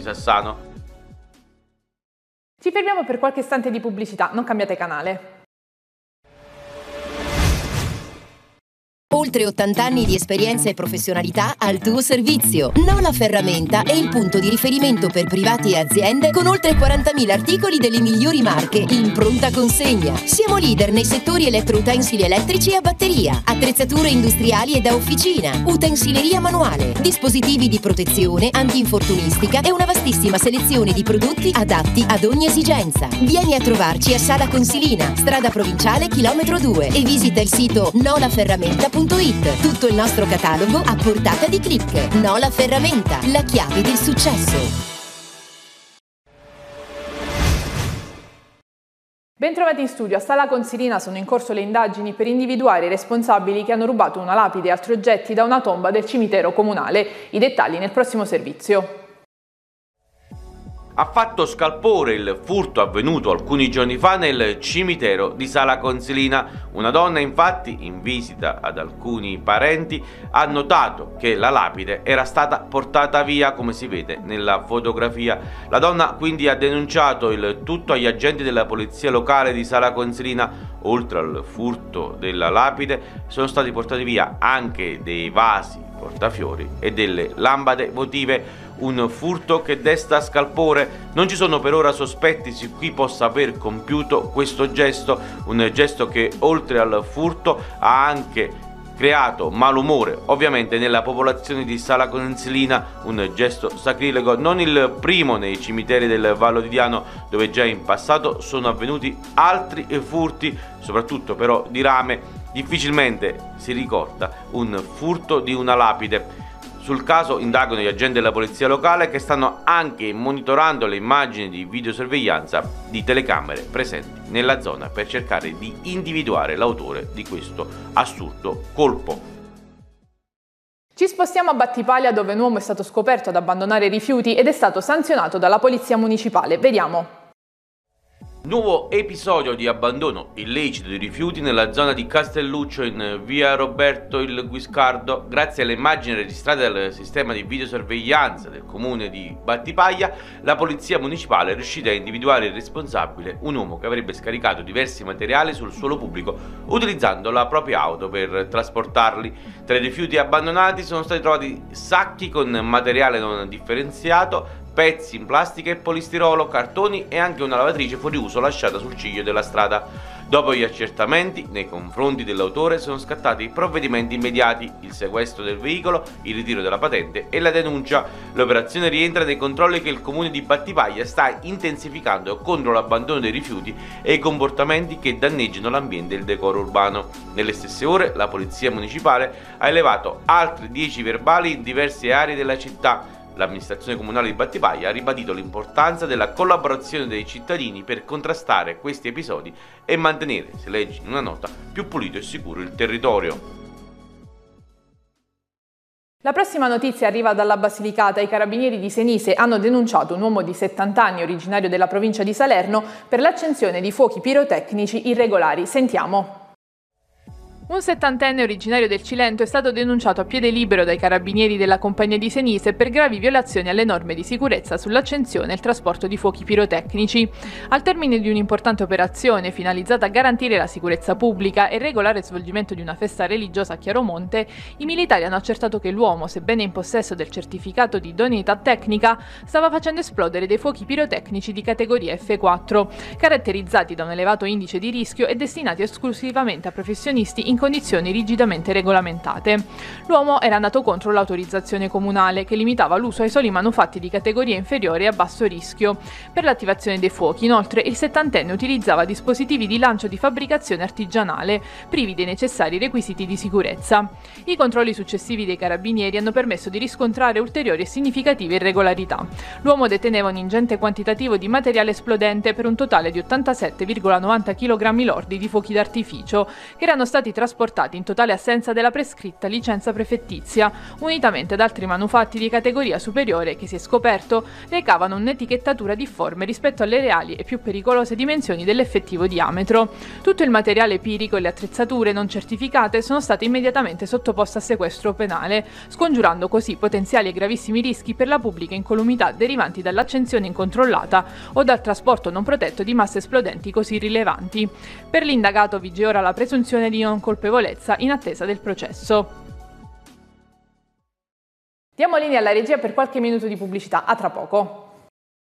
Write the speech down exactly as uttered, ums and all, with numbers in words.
Sassano. Ci fermiamo per qualche istante di pubblicità, non cambiate canale. Oltre ottanta anni di esperienza e professionalità al tuo servizio. Nola Ferramenta è il punto di riferimento per privati e aziende con oltre quarantamila articoli delle migliori marche in pronta consegna. Siamo leader nei settori elettroutensili elettrici e a batteria, attrezzature industriali e da officina, utensileria manuale, dispositivi di protezione, antinfortunistica e una vastissima selezione di prodotti adatti ad ogni esigenza. Vieni a trovarci a Sala Consilina, strada provinciale chilometro due e visita il sito nola ferramenta punto it. Tutto il nostro catalogo a portata di click. Nola Ferramenta, la chiave del successo. Bentrovati in studio. A Sala Consilina sono in corso le indagini per individuare i responsabili che hanno rubato una lapide e altri oggetti da una tomba del cimitero comunale. I dettagli nel prossimo servizio. Ha fatto scalpore il furto avvenuto alcuni giorni fa nel cimitero di Sala Consilina. Una donna, infatti, in visita ad alcuni parenti, ha notato che la lapide era stata portata via, come si vede nella fotografia. La donna quindi ha denunciato il tutto agli agenti della polizia locale di Sala Consilina. Oltre al furto della lapide, sono stati portati via anche dei vasi portafiori e delle lampade votive. Un furto che desta scalpore. Non ci sono per ora sospetti su chi possa aver compiuto questo gesto, un gesto che oltre al furto ha anche creato malumore ovviamente nella popolazione di Sala Consilina, un gesto sacrilego, non il primo nei cimiteri del Vallo di Diano, dove già in passato sono avvenuti altri furti, soprattutto però di rame. Difficilmente si ricorda un furto di una lapide. Sul caso indagano gli agenti della polizia locale, che stanno anche monitorando le immagini di videosorveglianza di telecamere presenti nella zona per cercare di individuare l'autore di questo assurdo colpo. Ci spostiamo a Battipaglia, dove un uomo è stato scoperto ad abbandonare rifiuti ed è stato sanzionato dalla polizia municipale. Vediamo. Nuovo episodio di abbandono illecito di rifiuti nella zona di Castelluccio in via Roberto il Guiscardo. Grazie alle immagini registrate dal sistema di videosorveglianza del comune di Battipaglia, la polizia municipale è riuscita a individuare il responsabile, un uomo che avrebbe scaricato diversi materiali sul suolo pubblico utilizzando la propria auto per trasportarli. Tra i rifiuti abbandonati sono stati trovati sacchi con materiale non differenziato, pezzi in plastica e polistirolo, cartoni e anche una lavatrice fuori uso lasciata sul ciglio della strada. Dopo gli accertamenti nei confronti dell'autore sono scattati provvedimenti immediati: il sequestro del veicolo, il ritiro della patente e la denuncia. L'operazione rientra nei controlli che il comune di Battipaglia sta intensificando contro l'abbandono dei rifiuti e i comportamenti che danneggiano l'ambiente e il decoro urbano. Nelle stesse ore la polizia municipale ha elevato altri dieci verbali in diverse aree della città. L'amministrazione comunale di Battipaglia ha ribadito l'importanza della collaborazione dei cittadini per contrastare questi episodi e mantenere, si legge in una nota, più pulito e sicuro il territorio. La prossima notizia arriva dalla Basilicata. I carabinieri di Senise hanno denunciato un uomo di settanta anni, originario della provincia di Salerno, per l'accensione di fuochi pirotecnici irregolari. Sentiamo. Un settantenne originario del Cilento è stato denunciato a piede libero dai carabinieri della compagnia di Senise per gravi violazioni alle norme di sicurezza sull'accensione e il trasporto di fuochi pirotecnici. Al termine di un'importante operazione finalizzata a garantire la sicurezza pubblica e il regolare svolgimento di una festa religiosa a Chiaromonte, i militari hanno accertato che l'uomo, sebbene in possesso del certificato di idoneità tecnica, stava facendo esplodere dei fuochi pirotecnici di categoria F quattro, caratterizzati da un elevato indice di rischio e destinati esclusivamente a professionisti in condizioni rigidamente regolamentate. L'uomo era andato contro l'autorizzazione comunale, che limitava l'uso ai soli manufatti di categoria inferiore e a basso rischio. Per l'attivazione dei fuochi, inoltre, il settantenne utilizzava dispositivi di lancio di fabbricazione artigianale, privi dei necessari requisiti di sicurezza. I controlli successivi dei carabinieri hanno permesso di riscontrare ulteriori e significative irregolarità. L'uomo deteneva un ingente quantitativo di materiale esplodente per un totale di ottantasette virgola novanta chilogrammi lordi di fuochi d'artificio, che erano stati trasportati trasportati in totale assenza della prescritta licenza prefettizia, unitamente ad altri manufatti di categoria superiore che, si è scoperto, recavano un'etichettatura difforme rispetto alle reali e più pericolose dimensioni dell'effettivo diametro. Tutto il materiale pirico e le attrezzature non certificate sono state immediatamente sottoposte a sequestro penale, scongiurando così potenziali e gravissimi rischi per la pubblica incolumità derivanti dall'accensione incontrollata o dal trasporto non protetto di masse esplodenti così rilevanti. Per l'indagato vige ora la presunzione di non colpevolezza in attesa del processo. Diamo linea alla regia per qualche minuto di pubblicità. A tra poco.